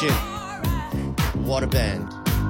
tune. What a band.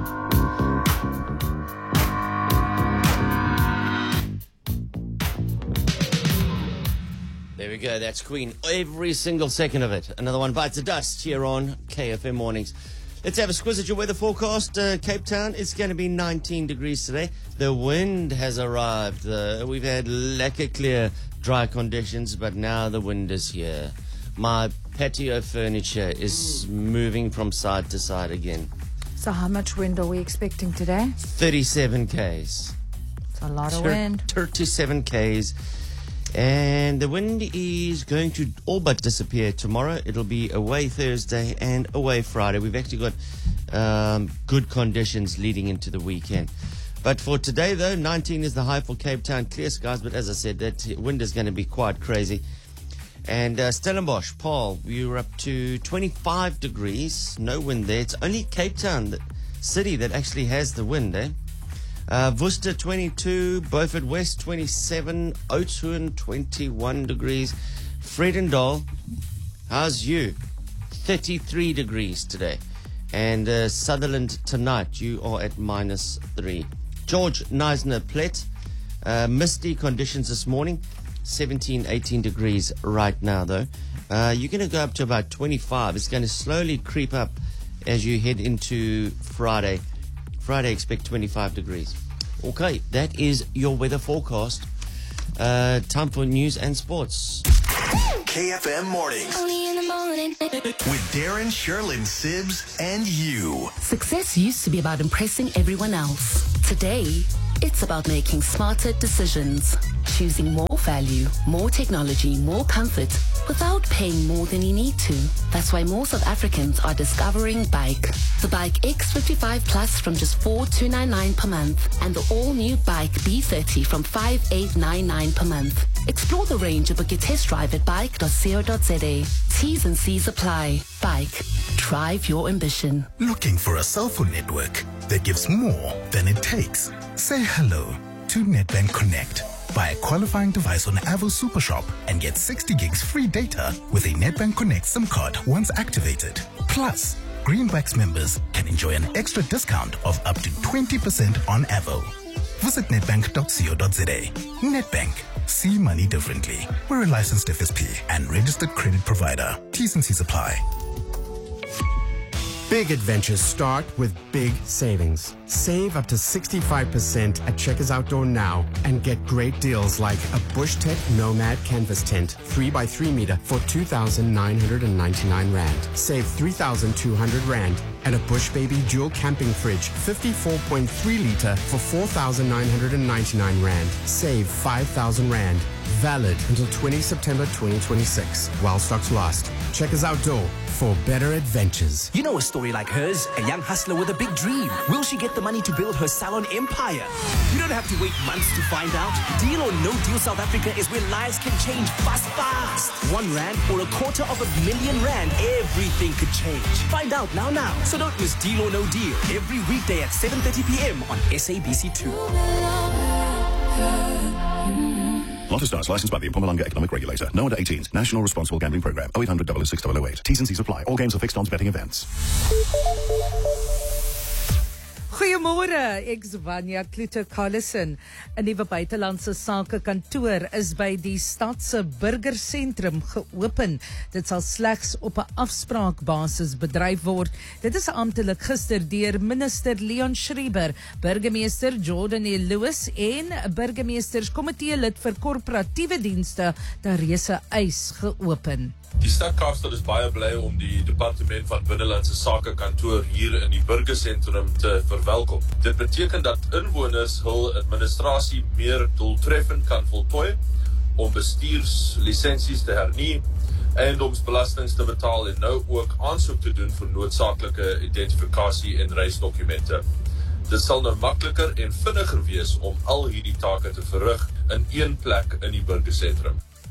There we go. That's Queen. Every single second of it. Another one bites the dust here on KFM Mornings. Let's have a squiz at your weather forecast. Cape Town, it's going to be 19 degrees today. The wind has arrived. We've had lekker clear, dry conditions, but now the wind is here. My patio furniture is moving from side to side again. So how much wind are we expecting today? 37 Ks. It's a lot of wind. 37 Ks. And the wind is going to all but disappear tomorrow. It'll be away Thursday and away Friday. We've actually got good conditions leading into the weekend. But for today, though, 19 is the high for Cape Town. Clear skies, but as I said, that wind is going to be quite crazy. And Stellenbosch, Paul, we were up to 25 degrees. No wind there. It's only Cape Town, the city, that actually has the wind, eh? Worcester 22, Beaufort West 27, Oudtshoorn 21 degrees, Vredendal, how's you? 33 degrees today, and Sutherland tonight you are at -3. George Neisner Plet, misty conditions this morning, 17, 18 degrees right now though. You're going to go up to about 25. It's going to slowly creep up as you head into Friday. Friday, expect 25 degrees. Okay, that is your weather forecast. Time for news and sports. KFM Mornings. Only in the morning. With Darren, Sherlyn, Sibs, and you. Success used to be about impressing everyone else. Today, it's about making smarter decisions. Choosing more value, more technology, more comfort, without paying more than you need to. That's why more South Africans are discovering Bike. The Bike X55 Plus from just 4,299 per month, and the all-new Bike B30 from 5,899 per month. Explore the range and book your test drive at bike.co.za. T's and C's apply. Bike. Drive your ambition. Looking for a cell phone network that gives more than it takes? Say hello to Nedbank Connect. Buy a qualifying device on Avo Supershop and get 60 gigs free data with a Nedbank Connect SIM card once activated. Plus, Greenbacks members can enjoy an extra discount of up to 20% on Avo. Visit nedbank.co.za. Nedbank. See money differently. We're a licensed FSP and registered credit provider. T's and C's apply. Big adventures start with big savings. Save up to 65% at Checkers Outdoor now and get great deals like a Bushtech Nomad canvas tent 3x3 meter for 2,999 Rand. Save 3,200 Rand and a Bush Baby dual camping fridge 54.3 liter for 4,999 Rand. Save 5,000 Rand. Valid until 20 September 2026 while stocks last. Checkers Outdoor for better adventures. You know a story like hers, a young hustler with a big dream. Will she get the money to build her salon empire? You don't have to wait months to find out. Deal or No Deal South Africa is where lives can change fast. 1 Rand or R250,000, everything could change. Find out now. So don't miss Deal or No Deal every weekday at 7:30 p.m. on SABC2. Lotto Stars, licensed by the Mpumalanga Economic Regulator. No under 18s. National Responsible Gambling Program. 0800 006 T's and C's apply. All games are fixed odds betting events. Goeiemôre, ek's Vanya Kluter-Collison. 'n Nuwe buitelandse sake kantoor is by die stad se burgersentrum geopen. Dit sal slegs op 'n afspraakbasis bedryf word. Dit is amptelik gister deur minister Leon Schreiber, burgemeester Jordan E. Lewis en burgemeesterskomitee lid vir korporatiewe dienste, Therese Uys, geopen. Die stad Kaapstad is baie bly om die departement van binnelandse sake kantoor hier in die burgersentrum te verwelkom. Dit beteken dat inwoners hul administrasie meer doeltreffend kan voltooi, om bestuurslisensies te hernie, eiendomsbelastings te betaal en nou ook aansoek te doen vir noodsaaklike identifikasie en reisdokumente. Dit sal nou makliker en vinniger wees om al hierdie take te verrig in een plek in die burgersentrum.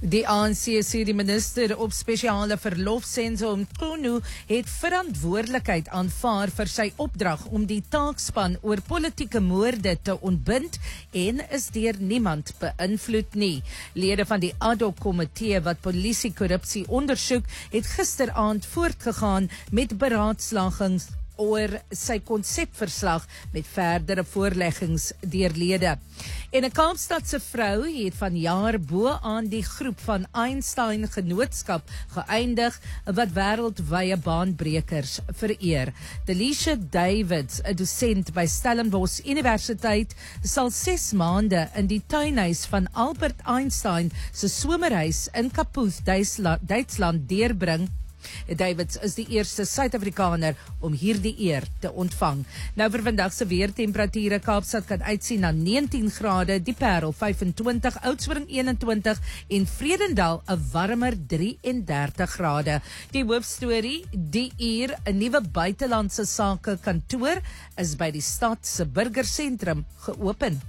Die ANC sê die minister op spesiale verlof Senzo Mchunu het verantwoordelikheid aanvaar vir sy opdrag om die taakspan oor politieke moorde te ontbind en is deur niemand beïnvloed nie. Lede van die ad hoc komitee wat polisie korrupsie ondersoek het gisteraand voortgegaan met beraadslagings oor sy konsepverslag met verdere voorleggings deur lede. En 'n Kaapstadse vrou het vanjaar bo aan die groep van Einstein Genootskap geëindig wat wêreldwye baanbrekers vereer. Delisha Davids, 'n dosent by Stellenbosch Universiteit, sal 6 maande in die tuinhuis van Albert Einstein se somerhuis in Kapuz, Duitsland deurbring. Davids is die eerste Suid-Afrikaner om hierdie eer te ontvang. Nou vir vandag se weertemperature, Kaapstad kan uitsien na 19 grade, die Parel 25, Oudtshoorn 21 en Vredendal 'n warmer 33 grade. Die hoofstorie, die uur 'n nuwe buitelandse sake kantoor is by die stad se burgersentrum geopen.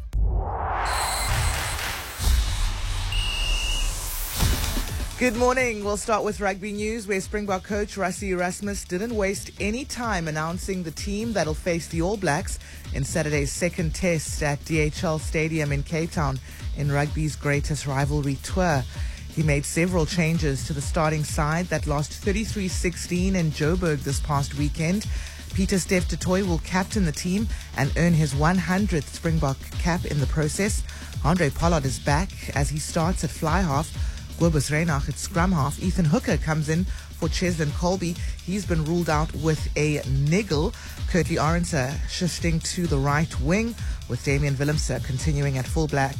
Good morning. We'll start with rugby news where Springbok coach Rassie Erasmus didn't waste any time announcing the team that'll face the All Blacks in Saturday's second test at DHL Stadium in Cape Town in rugby's greatest rivalry tour. He made several changes to the starting side that lost 33-16 in Joburg this past weekend. Peter Steph du Toit will captain the team and earn his 100th Springbok cap in the process. Andre Pollard is back as he starts at fly half. Kobus Reinach at scrum half. Ethan Hooker comes in for Cheslin Colby. He's been ruled out with a niggle. Curtly Arendse shifting to the right wing with Damian Willemse continuing at fullback.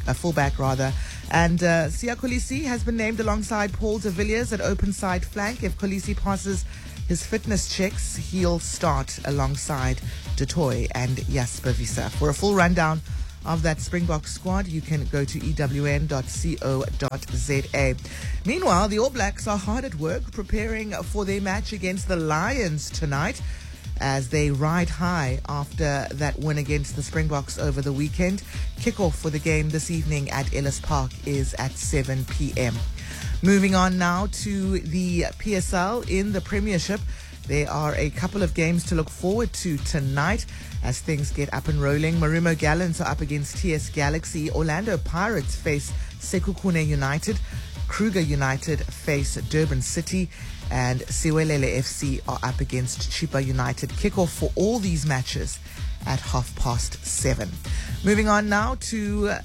And Siya Kolisi has been named alongside Paul de Villiers at open side flank. If Kolisi passes his fitness checks, he'll start alongside du Toit and Jasper Wiese. For a full rundown of that Springbok squad, you can go to ewn.co.za. Meanwhile, the All Blacks are hard at work preparing for their match against the Lions tonight as they ride high after that win against the Springboks over the weekend. Kickoff for the game this evening at Ellis Park is at 7 p.m. Moving on now to the PSL in the Premiership. There are a couple of games to look forward to tonight as things get up and rolling. Marumo Gallants are up against TS Galaxy. Orlando Pirates face Sekhukhune United. Kruger United face Durban City. And Siwelele FC are up against Chipa United. Kickoff for all these matches at 7:30. Moving on now to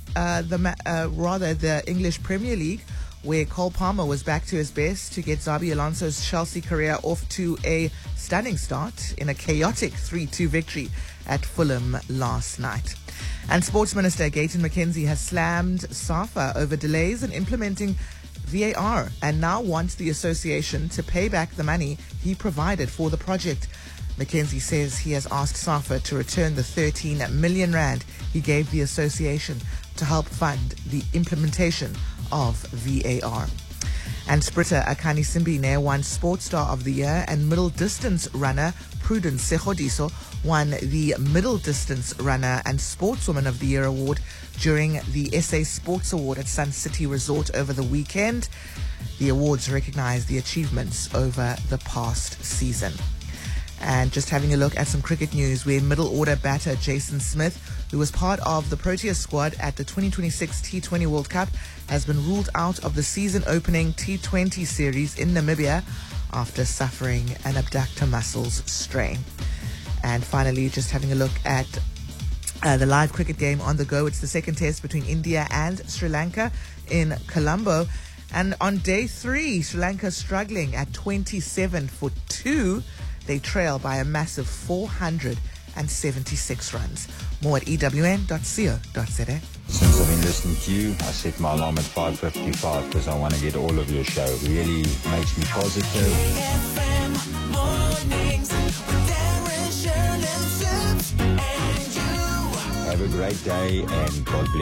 the English Premier League, where Cole Palmer was back to his best to get Xabi Alonso's Chelsea career off to a stunning start in a chaotic 3-2 victory at Fulham last night. And Sports Minister Gayton McKenzie has slammed SAFA over delays in implementing VAR and now wants the association to pay back the money he provided for the project. McKenzie says he has asked SAFA to return the 13 million rand he gave the association to help fund the implementation of VAR. And sprinter Akani Simbine won Sports Star of the Year, and middle distance runner Prudence Sekhodiso won the Middle Distance Runner and Sportswoman of the Year award during the SA Sports Award at Sun City Resort over the weekend. The awards recognize the achievements over the past season. And just having a look at some cricket news, where middle order batter Jason Smith, who was part of the Proteas squad at the 2026 T20 World Cup, has been ruled out of the season opening T20 series in Namibia after suffering an abductor muscles strain. And finally, just having a look at the live cricket game on the go. It's the second test between India and Sri Lanka in Colombo. And on day 3, Sri Lanka struggling at 27 for 2. They trail by a massive 476 runs. More at ewn.co.za. Since I've been listening to you, I set my alarm at 5:55 because I want to get all of your show. Really makes me positive. Have a great day and God bless.